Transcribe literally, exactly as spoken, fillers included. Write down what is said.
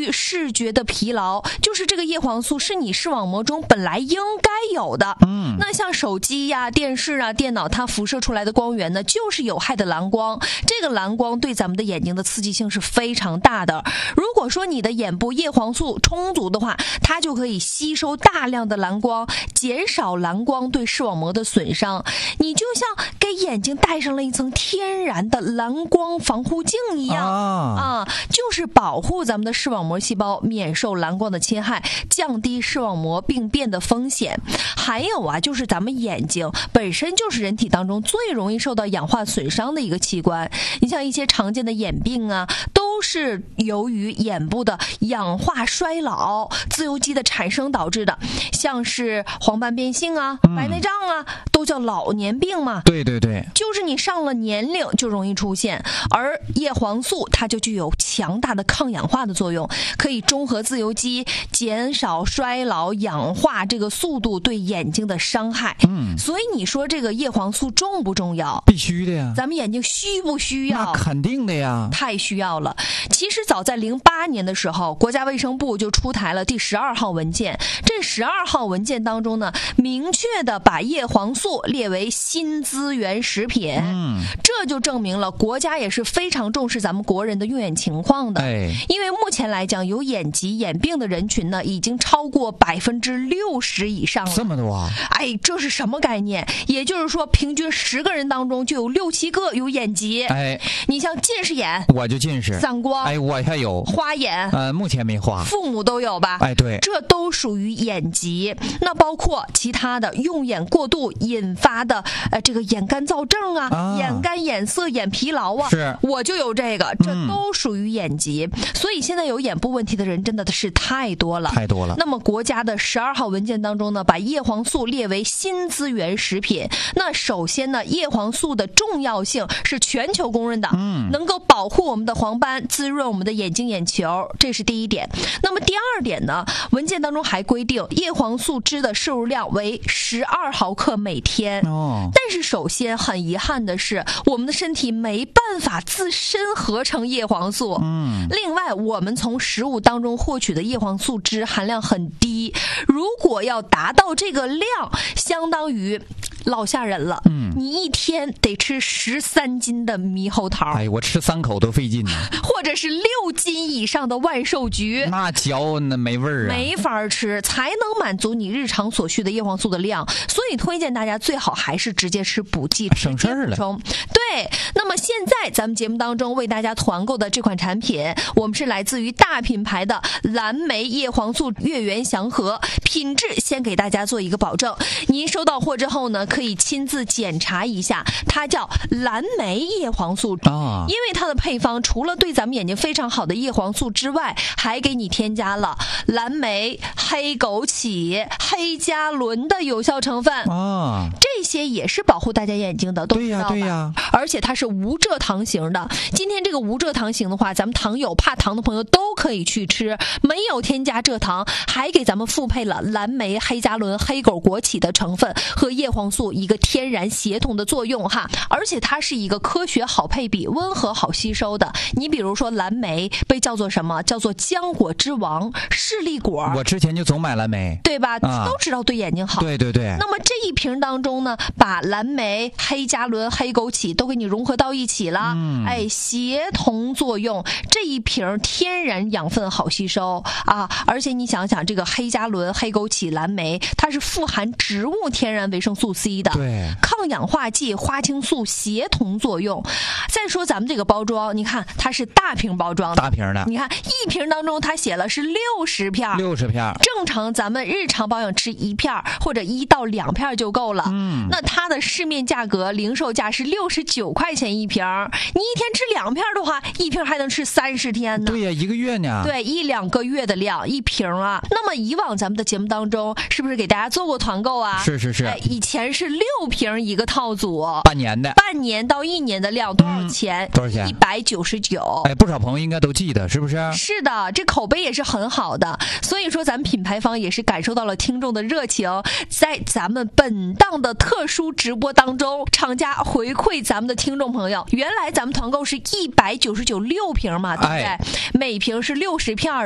于视觉的疲劳，就是这个叶黄素是你视网膜中本来应该有的。 嗯， 那像手机呀、电视啊、电脑，它辐射出来的光源呢，就是有害的蓝光。这个蓝光对咱们的眼睛的刺激性是非常大的。如果说你的眼部叶黄素充足的话，它就可以吸收大量的蓝光，减少蓝光对视网膜的损伤。你就像给眼睛戴上了一层天然的蓝光防护镜一样啊, 啊，就是保护咱们的视网膜细胞免受蓝光的侵害，降低视网膜病变的风险。还有啊，就是咱们眼睛本身就是人体当中最容易受到氧化损伤的一个器官。你像一些常见的眼病啊，都是由于眼部的氧化衰老、自由基的产生导致的，像是黄斑变性啊、白内障啊，都叫老年病嘛。 对对对， 就是你上了年龄就容易出现。而叶黄素它就具有强大的抗氧化的作用，可以中和自由基，减少衰老氧化这个速度对眼睛的伤害。 嗯， 所以你说这个叶黄素重不重要？ 必须的呀。 咱们眼睛需不需要？ 那肯定的呀， 太需要了。其实早在零八年的时候，国家卫生部就出台了第十二号文件。这十二号文件当中呢，明确的把叶黄素列为新资源食品。 嗯， 这就证明了国家也是非常重视咱们国人的用眼情况的。 哎， 因为目前来讲，有眼疾眼病的人群呢，已经超过百分之六十以上了。 这么多啊？ 哎，这是什么概念？也就是说，平均十个人当中就有六七个有眼疾。 哎， 你像近视眼， 我就近视； 散光， 哎，我还有花眼， 呃，目前没花， 父母都有吧？ 哎，对， 这都属于眼疾。那包括其他的用眼过度引发的呃这个眼干燥症啊， 啊眼干眼涩、眼疲劳啊， 是我就有这个，这都属于眼疾。嗯、所以现在有眼部问题的人真的是太多了， 太多了。 那么国家的十二号文件当中呢，把叶黄素列为新资源食品。那首先呢，叶黄素的重要性是全球公认的，嗯，能够保护我们的黄斑，滋润我们的眼睛眼球，这是第一点。那么第二点呢，文件当中还规定叶黄素汁的摄入量为十二毫克每天。 哦， 但是首先很遗憾的是，我们的身体没办法自身合成叶黄素。 嗯， 另外，我们从食物当中获取的叶黄素汁含量很低，如果要达到这个量，相当于老吓人了。嗯，你一天得吃十三斤的猕猴桃， 哎，我吃三口都费劲呢。 或者是六斤以上的万寿菊， 那嚼那没味儿啊， 没法吃，才能满足你日常所需的叶黄素的量。所以推荐大家最好还是直接吃补剂， 省事儿了。 对，那么现在咱们节目当中为大家团购的这款产品，我们是来自于大品牌的蓝莓叶黄素月圆祥和，品质先给大家做一个保证。您收到货之后呢，可以亲自检查一下，它叫蓝莓叶黄素啊，因为它的配方除了对咱们眼睛非常好的叶黄素之外，还给你添加了蓝莓、黑枸杞、黑加仑的有效成分啊，这些也是保护大家眼睛的，都知道吧？ 对呀，对呀。 而且它是无蔗糖型的。今天这个无蔗糖型的话，咱们糖友怕糖的朋友都可以去吃，没有添加蔗糖，还给咱们复配了蓝莓、黑加仑、黑枸枸杞的成分和叶黄素一个天然协同的作用哈。而且它是一个科学好配比、温和好吸收的。你比如说蓝莓被叫做什么？叫做浆果之王、视力果。 我之前就总买蓝莓， 对吧？ 啊、 都知道对眼睛好。 对对对。 那么这一瓶当中呢，把蓝莓、黑加仑、黑枸杞都给你融合到一起了，嗯、哎，协同作用，这一瓶天然养分好吸收啊！而且你想想，这个黑加仑、黑枸杞、蓝莓，它是富含植物天然维生素 C 的， 对， 抗氧化剂、花青素协同作用。再说咱们这个包装，你看它是大瓶包装的， 大瓶的， 你看一瓶当中它写了是六十片， 六十片， 正常咱们日常保养吃一片或者一到两片就够了。嗯，那它的市面价格零售价是六十九块钱一瓶，你一天吃两片的话，一瓶还能吃三十天呢。 对呀，一个月呢。 对，一两个月的量一瓶啊。那么以往咱们的节目当中，是不是给大家做过团购啊？ 是是是。 哎，以前是六瓶一个套组， 半年的， 半年到一年的量多少钱？ 嗯、多少钱？ 一百九十九。 哎，不少朋友应该都记得，是不是？ 是的，这口碑也是很好的。所以说，咱们品牌方也是感受到了听众的热情，在咱们本档的特殊直播当中，厂家回馈咱们的听众朋友，原来咱们团购是一百九十九六瓶嘛，对不对？哎、每瓶是六十片